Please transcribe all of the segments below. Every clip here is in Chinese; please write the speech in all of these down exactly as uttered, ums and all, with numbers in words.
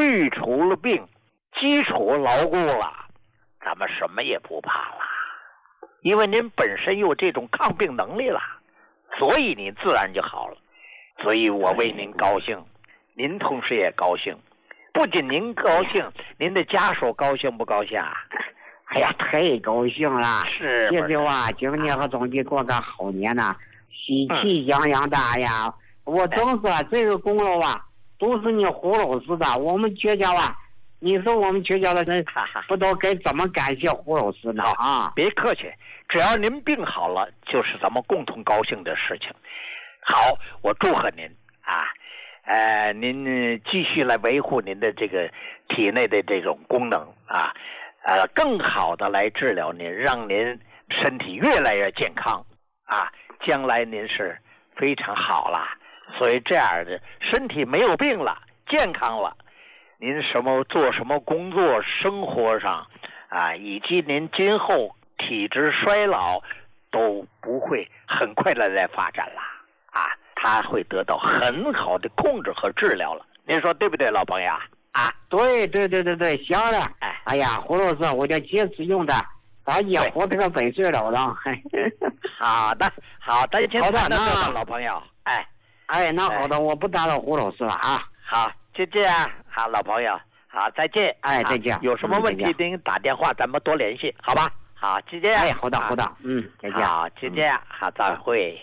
去除了病，基础牢固了，咱们什么也不怕了。因为您本身有这种抗病能力了，所以你自然就好了。所以我为您高兴，您同时也高兴。不仅您高兴，您的家属高兴不高兴啊？ 哎呀，太高兴了！ 是， 这是啊，今年和总得过个好年呐，喜气洋洋的呀！嗯、我总说这个功劳啊，都是你胡老师的。我们全家啊，你说我们全家的人不知道该怎么感谢胡老师呢啊！ 别客气，只要您病好了，就是咱们共同高兴的事情。好，我祝贺您啊！呃，您继续来维护您的这个体内的这种功能啊。呃，更好的来治疗您，让您身体越来越健康啊！将来您是非常好了，所以这样的身体没有病了，健康了，您什么做什么工作，生活上啊，以及您今后体质衰老都不会很快的来发展了啊！它会得到很好的控制和治疗了，您说对不对，老朋友啊？ 对对对对对，行了。哎呀，胡老师，我就坚持用的，咱也活这个本事了了。 好的，好的， 好的， 那老朋友，哎， 哎，那好的，我不打扰胡老师了啊。 好，就这样，好，老朋友，好，再见。 哎，再见。 有什么问题您打电话，咱们多联系，好吧？好，就这样。 哎，好的，好的，嗯，再见。 好，就这样，好，再会。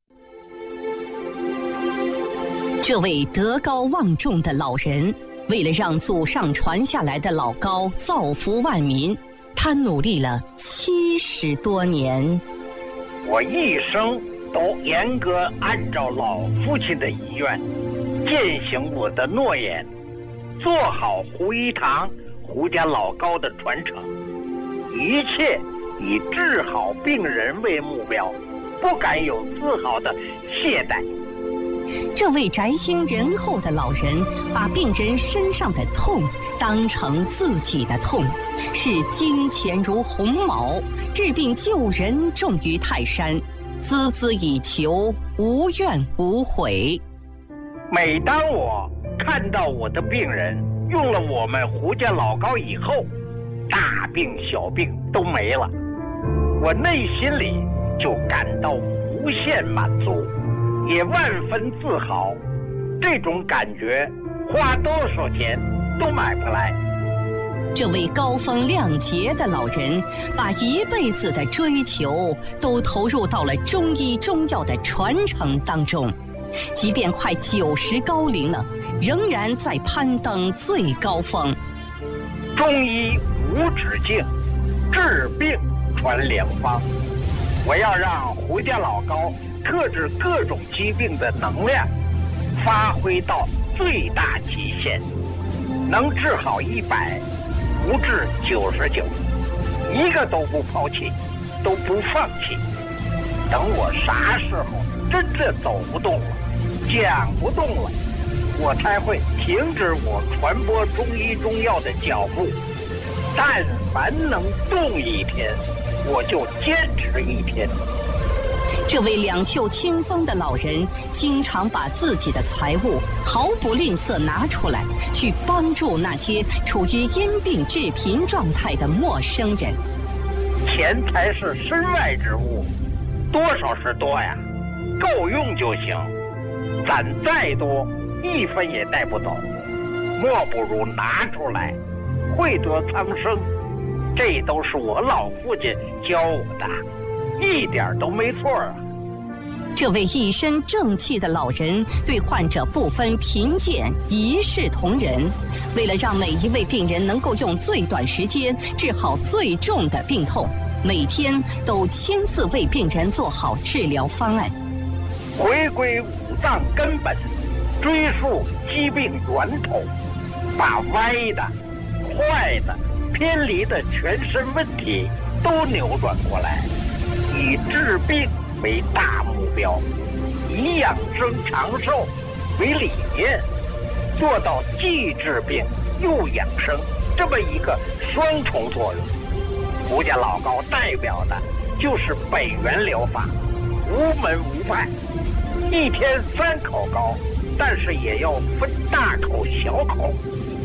这位德高望重的老人，为了让祖上传下来的老高造福万民，他努力了七十多年。 我一生都严格按照老父亲的遗愿，践行我的诺言，做好胡一堂胡家老高的传承，一切以治好病人为目标，不敢有丝毫的懈怠。 这位宅心仁厚的老人，把病人身上的痛当成自己的痛，视金钱如鸿毛，治病救人重于泰山，孜孜以求，无怨无悔。 每当我看到我的病人用了我们胡家老高以后，大病小病都没了，我内心里就感到无限满足，也万分自豪。这种感觉花多少钱都买不来。 这位高风亮节的老人，把一辈子的追求都投入到了中医中药的传承当中，即便快九十高龄了，仍然在攀登最高峰。 中医无止境，治病传良方。我要让胡家老高克制各种疾病的能量发挥到最大极限，能治好一百，不治九十九，一个都不抛弃，都不放弃。等我啥时候真正走不动了，讲不动了，我才会停止我传播中医中药的脚步。但凡能动一天，我就坚持一天。 这位两袖清风的老人，经常把自己的财物毫不吝啬拿出来，去帮助那些处于因病致贫状态的陌生人。 钱财是身外之物，多少是多呀，够用就行。攒再多，一分也带不走，莫不如拿出来，惠得苍生。这都是我老父亲教我的，一点都没错啊！ 这位一身正气的老人，对患者不分贫贱，一视同仁。为了让每一位病人能够用最短时间治好最重的病痛，每天都亲自为病人做好治疗方案。 回归五脏根本，追溯疾病源头，把歪的、坏的、偏离的全身问题都扭转过来，以治病为大目标，以养生长寿为理念，做到既治病又养生这么一个双重作用。胡家老高代表的就是北元疗法，无门无派，一天三口高，但是也要分大口小口。